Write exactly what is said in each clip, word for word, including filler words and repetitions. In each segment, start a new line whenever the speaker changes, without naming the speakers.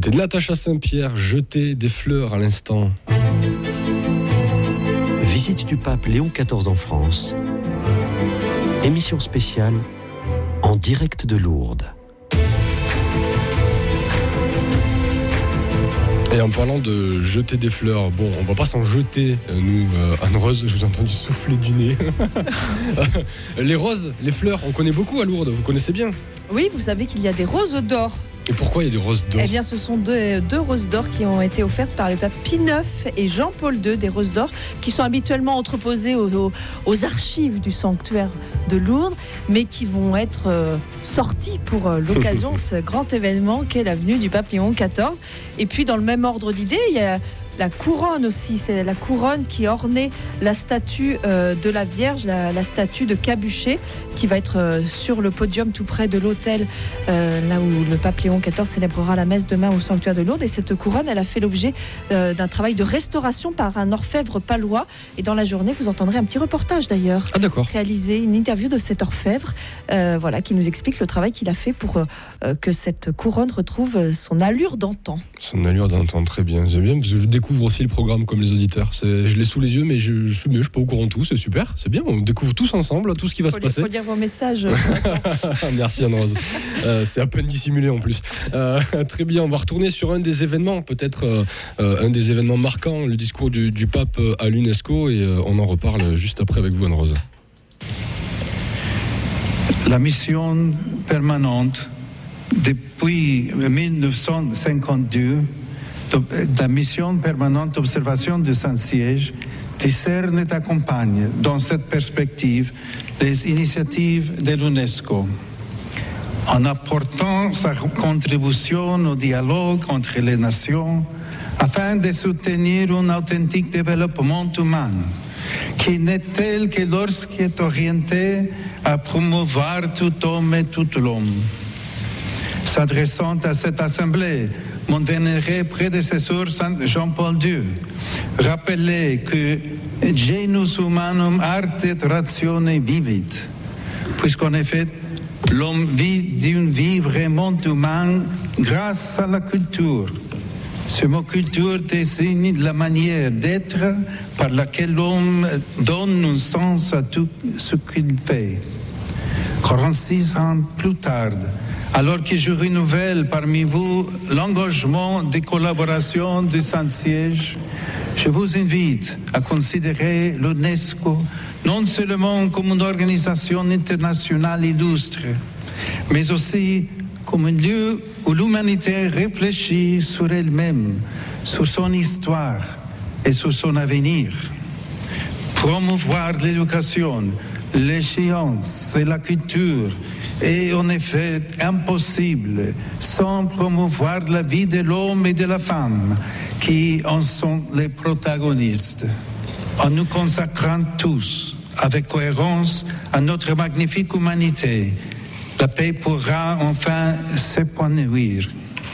C'était Natacha Saint-Pierre, jeter des fleurs à l'instant.
Visite du pape Léon quatorze en France. Émission spéciale en direct de Lourdes.
Et en parlant de jeter des fleurs, bon, on va pas s'en jeter, nous, euh, Anne-Rose, je vous ai entendu souffler du nez. Les roses, les fleurs, on connaît beaucoup à Lourdes, vous connaissez bien.
Oui, vous savez qu'il y a des roses d'or.
Et pourquoi il y a des roses d'or ?
Eh bien, ce sont deux, deux roses d'or qui ont été offertes par le pape Pie neuf et Jean-Paul deux, des roses d'or qui sont habituellement entreposées aux, aux, aux archives du sanctuaire de Lourdes, mais qui vont être euh, sorties pour euh, l'occasion de ce grand événement qu'est la venue du pape Léon quatorze. Et puis, dans le même ordre d'idée, il y a la couronne aussi, c'est la couronne qui ornait la statue euh, de la Vierge, la, la statue de Cabuchet, qui va être euh, sur le podium tout près de l'autel, euh, là où le pape Léon quatorze célébrera la messe demain au sanctuaire de Lourdes. Et cette couronne, elle a fait l'objet euh, d'un travail de restauration par un orfèvre palois. Et dans la journée, vous entendrez un petit reportage d'ailleurs,
ah, d'accord.
réalisé, une interview de cet orfèvre, euh, voilà, qui nous explique le travail qu'il a fait pour euh, que cette couronne retrouve son allure d'antan.
Son allure d'antan, très bien. J'aime bien parce que je découvre aussi le programme comme les auditeurs. C'est, je l'ai sous les yeux, mais je ne suis, suis pas au courant de tout. C'est super, c'est bien. On découvre tous ensemble tout ce qui va
faut
se
li-
passer.
Il faut lire vos messages.
Merci Anne-Rose. Euh, c'est à peine dissimulé en plus. Euh, très bien, on va retourner sur un des événements, peut-être euh, euh, un des événements marquants, le discours du, du pape à l'UNESCO, et euh, on en reparle juste après avec vous Anne-Rose.
La mission permanente depuis dix-neuf cent cinquante-deux, la mission permanente d'observation du Saint-Siège discerne et accompagne dans cette perspective les initiatives de l'UNESCO. En apportant sa contribution au dialogue entre les nations afin de soutenir un authentique développement humain qui n'est tel que lorsqu'il est orienté à promouvoir tout homme et tout l'homme. S'adressant à cette assemblée, mon vénéré prédécesseur Jean-Paul deux rappelait que genus humanum arte et ratione vivit, puisqu'en effet, l'homme vit d'une vie vraiment humaine grâce à la culture. Ce mot culture désigne la manière d'être par laquelle l'homme donne un sens à tout ce qu'il fait. quarante-six ans plus tard, alors que je renouvelle parmi vous l'engagement de collaboration du Saint-Siège, je vous invite à considérer l'UNESCO non seulement comme une organisation internationale illustre, mais aussi comme un lieu où l'humanité réfléchit sur elle-même, sur son histoire et sur son avenir. Promouvoir l'éducation, les sciences et la culture est en effet impossible sans promouvoir la vie de l'homme et de la femme qui en sont les protagonistes. En nous consacrant tous avec cohérence à notre magnifique humanité, la paix pourra enfin s'épanouir.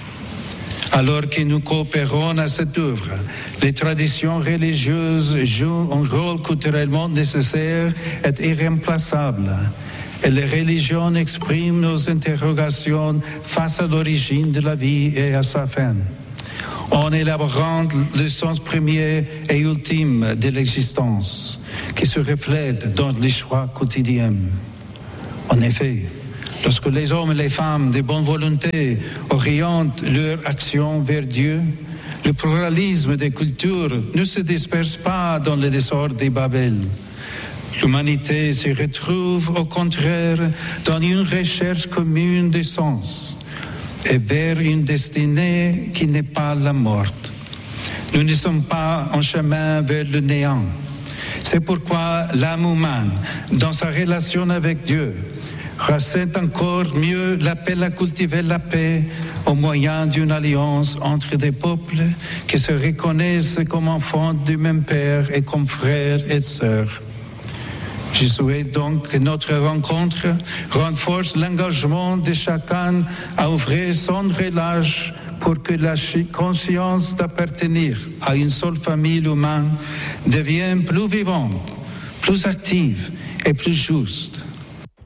Alors que nous coopérons à cette œuvre, les traditions religieuses jouent un rôle culturellement nécessaire et irremplaçable. Et les religions expriment nos interrogations face à l'origine de la vie et à sa fin, en élaborant le sens premier et ultime de l'existence, qui se reflète dans les choix quotidiens. En effet, lorsque les hommes et les femmes de bonne volonté orientent leur action vers Dieu, le pluralisme des cultures ne se disperse pas dans le désordre des Babel. L'humanité se retrouve au contraire dans une recherche commune de sens et vers une destinée qui n'est pas la mort. Nous ne sommes pas en chemin vers le néant. C'est pourquoi l'âme humaine, dans sa relation avec Dieu, ressent encore mieux l'appel à cultiver la paix au moyen d'une alliance entre des peuples qui se reconnaissent comme enfants du même Père et comme frères et sœurs. Je souhaite donc que notre rencontre renforce l'engagement de chacun à ouvrir sans relâche pour que la conscience d'appartenir à une seule famille humaine devienne plus vivante, plus active et plus juste.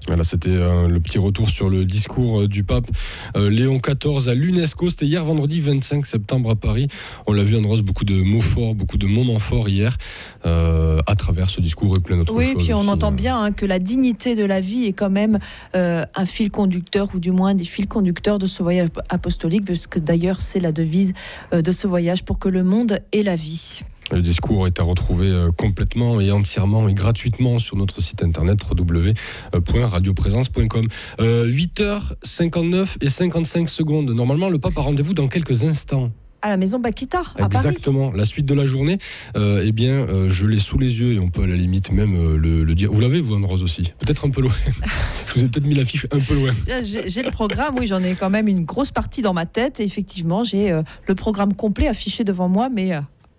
Voilà, c'était euh, le petit retour sur le discours euh, du pape euh, Léon quatorze à l'UNESCO. C'était hier vendredi vingt-cinq septembre à Paris. On l'a vu, Anne-Rose, beaucoup de mots forts, beaucoup de moments forts hier euh, à travers ce discours et plein d'autres
oui,
choses.
Oui, puis on
aussi,
entend
euh...
bien hein, que la dignité de la vie est quand même euh, un fil conducteur, ou du moins des fils conducteurs de ce voyage apostolique, puisque d'ailleurs c'est la devise euh, de ce voyage, pour que le monde ait la vie.
Le discours est à retrouver complètement et entièrement et gratuitement sur notre site internet w w w point radio présence point com. Euh, huit heures cinquante-neuf et cinquante-cinq secondes. Normalement, le pape a rendez-vous dans quelques instants.
À la maison Bakita, à
Exactement.
Paris.
La suite de la journée, euh, eh bien, euh, je l'ai sous les yeux et on peut à la limite même euh, le, le dire. Vous l'avez, vous, Anne-Rose, aussi? Peut-être un peu loin. Je vous ai peut-être mis l'affiche un peu loin.
J'ai, j'ai le programme, oui, j'en ai quand même une grosse partie dans ma tête. Et effectivement, j'ai euh, le programme complet affiché devant moi, mais... Euh...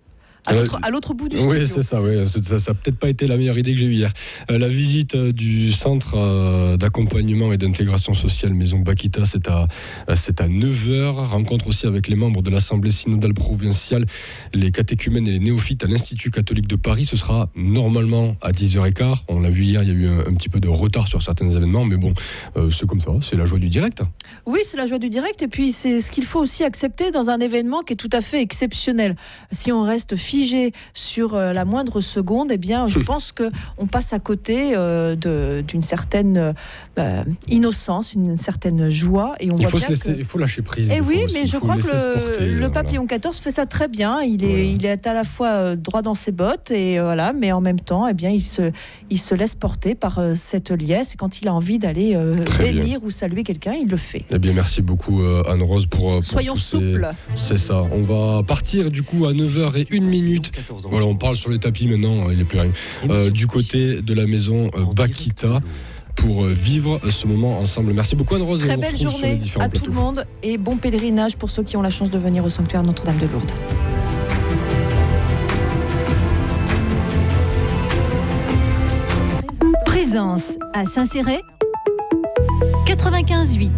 À l'autre, à l'autre bout du studio.
Oui, c'est ça. Oui. Ça n'a peut-être pas été la meilleure idée que j'ai eue hier. Euh, la visite euh, du centre euh, d'accompagnement et d'intégration sociale Maison Bakita, c'est à, euh, c'est à neuf heures. Rencontre aussi avec les membres de l'Assemblée synodale provinciale, les catéchumènes et les néophytes à l'Institut catholique de Paris. Ce sera normalement à dix heures quinze. On l'a vu hier, il y a eu un, un petit peu de retard sur certains événements, mais bon, euh, c'est comme ça, c'est la joie du direct.
Oui, c'est la joie du direct. Et puis, c'est ce qu'il faut aussi accepter dans un événement qui est tout à fait exceptionnel. Si on reste figé sur euh, la moindre seconde, eh bien, je pense qu'on passe à côté euh, de, d'une certaine euh, innocence, une certaine joie. Et on
il,
voit
faut
bien
se laisser,
que...
il faut lâcher prise.
Et oui,
aussi,
mais je crois que le,
porter,
le pape
voilà.
Léon quatorze fait ça très bien. Il est,
voilà.
il est à la fois droit dans ses bottes, et euh, voilà, mais en même temps, eh bien, il se, il se laisse porter par euh, cette liesse. Et quand il a envie d'aller euh, bénir ou saluer quelqu'un, il le fait.
Eh bien, merci beaucoup euh, Anne-Rose pour, pour
soyons souples.
Ces... C'est ça. On va partir du coup à neuf heures une minute. Voilà, on parle sur les tapis maintenant, il n'y a plus rien. Euh, du côté de la maison euh, Bakita pour euh, vivre ce moment ensemble. Merci beaucoup Anne-Rose.
Très belle journée à plateaux. Tout le monde, et bon pèlerinage pour ceux qui ont la chance de venir au sanctuaire Notre-Dame de Lourdes.
Présence à Saint-Céré quatre-vingt-quinze huit.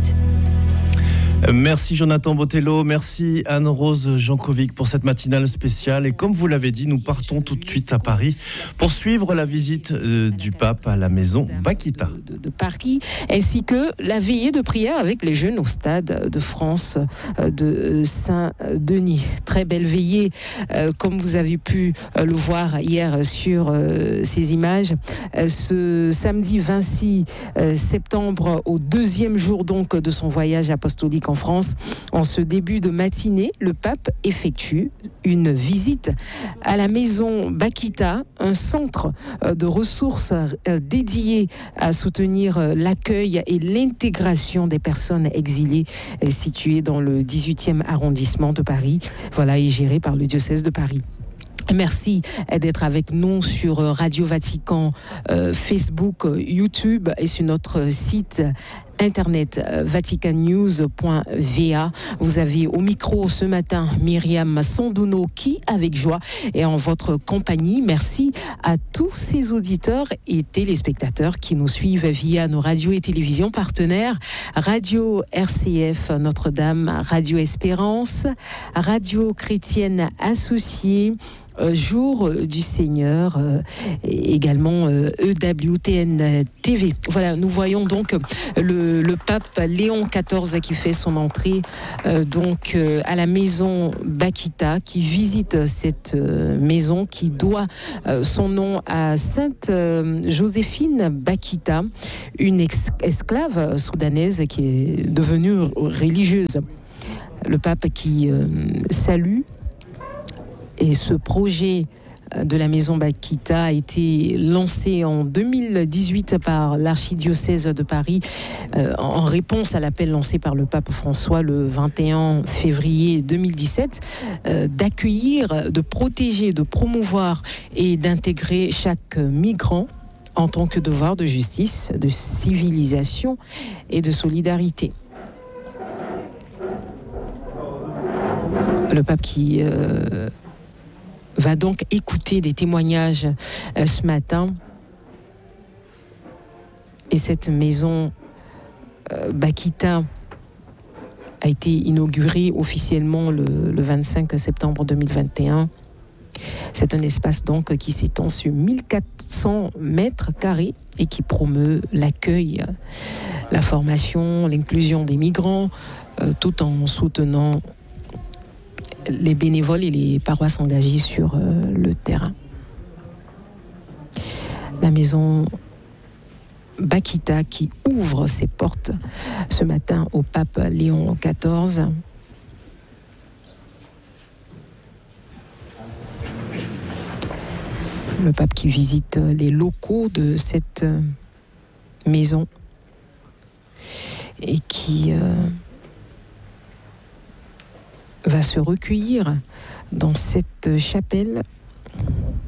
Merci Jonathan Botello, merci Anne-Rose Jankovic pour cette matinale spéciale. Et comme vous l'avez dit, nous partons tout de suite à Paris pour suivre la visite euh, du pape à la maison Bakita.
De, de Paris, ainsi que la veillée de prière avec les jeunes au stade de France euh, de Saint-Denis. Très belle veillée, euh, comme vous avez pu euh, le voir hier sur euh, ces images. Euh, ce samedi vingt-six septembre, au deuxième jour donc de son voyage apostolique en France, en ce début de matinée, le pape effectue une visite à la maison Bakita, un centre de ressources dédié à soutenir l'accueil et l'intégration des personnes exilées, situé dans le dix-huitième arrondissement de Paris, voilà, et géré par le diocèse de Paris. Merci d'être avec nous sur Radio Vatican, euh, Facebook, YouTube et sur notre site internet vatican news point v a. Vous avez au micro ce matin Myriam Sanduno qui, avec joie et en votre compagnie, merci à tous ces auditeurs et téléspectateurs qui nous suivent via nos radios et télévisions partenaires, Radio R C F Notre-Dame, Radio Espérance, Radio Chrétienne Associée, Euh, Jour du Seigneur, euh, et également euh, E W T N T V. Voilà, nous voyons donc le, le pape Léon quatorze qui fait son entrée euh, donc euh, à la maison Bakita, qui visite cette euh, maison qui doit euh, son nom à Sainte euh, Joséphine Bakita, une ex- esclave soudanaise qui est devenue religieuse. Le pape qui euh, salue. Et ce projet de la maison Bakita a été lancé en deux mille dix-huit par l'archidiocèse de Paris euh, en réponse à l'appel lancé par le pape François le vingt et un février deux mille dix-sept euh, d'accueillir, de protéger, de promouvoir et d'intégrer chaque migrant en tant que devoir de justice, de civilisation et de solidarité. Le pape qui euh, va donc écouter des témoignages euh, ce matin. Et cette maison euh, Bakita a été inaugurée officiellement le, le vingt-cinq septembre deux mille vingt et un. C'est un espace donc qui s'étend sur mille quatre cents mètres carrés et qui promeut l'accueil, la formation, l'inclusion des migrants, euh, tout en soutenant les bénévoles et les paroisses engagées sur euh, le terrain. La maison Bakita qui ouvre ses portes ce matin au pape Léon quatorze. Le pape qui visite les locaux de cette maison et qui euh, va se recueillir dans cette chapelle